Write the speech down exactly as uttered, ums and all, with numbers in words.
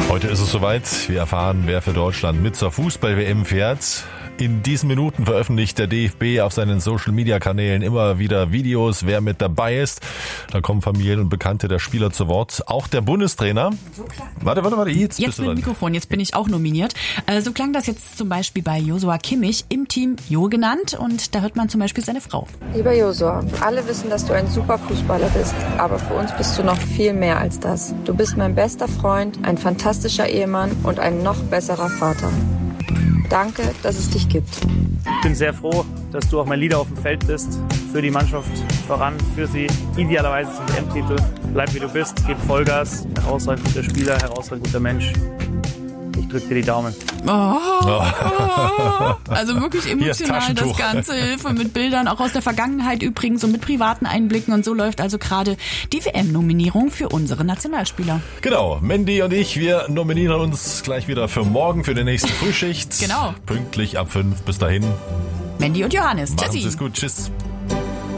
Heute ist es soweit. Wir erfahren, wer für Deutschland mit zur Fußball-W M fährt. In diesen Minuten veröffentlicht der D F B auf seinen Social-Media-Kanälen immer wieder Videos, wer mit dabei ist. Da kommen Familien und Bekannte der Spieler zu Wort. Auch der Bundestrainer. So warte, warte, warte. Jetzt, jetzt bist du mit dran. Mikrofon, jetzt bin ich auch nominiert. Äh, so klang das jetzt zum Beispiel bei Joshua Kimmich, im Team Jo genannt. Und da hört man zum Beispiel seine Frau. Lieber Joshua, alle wissen, dass du ein super Fußballer bist. Aber für uns bist du noch viel mehr als das. Du bist mein bester Freund, ein fantastischer Ehemann und ein noch besserer Vater. Danke, dass es dich gibt. Ich bin sehr froh, dass du auch mein Leader auf dem Feld bist. Für die Mannschaft voran, für sie idealerweise zum W M-Titel. Bleib wie du bist, gib Vollgas. Herausragend guter Spieler, herausragend guter Mensch. Ich drück dir die Daumen. Oh, oh, also wirklich emotional das Ganze. Hilfe mit Bildern, auch aus der Vergangenheit übrigens und mit privaten Einblicken. Und so läuft also gerade die W M-Nominierung für unsere Nationalspieler. Genau, Mandy und ich, wir nominieren uns gleich wieder für morgen, für die nächste Frühschicht. Genau. Pünktlich ab fünf. Bis dahin. Mandy und Johannes. Machen Tschüssi. Sie es gut. Tschüss.